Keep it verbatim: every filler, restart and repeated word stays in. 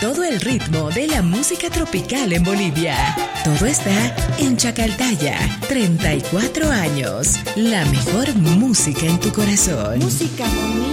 todo el ritmo de la música tropical en Bolivia. Todo está en Chacaltaya. treinta y cuatro años. La mejor música en tu corazón. Música bonita.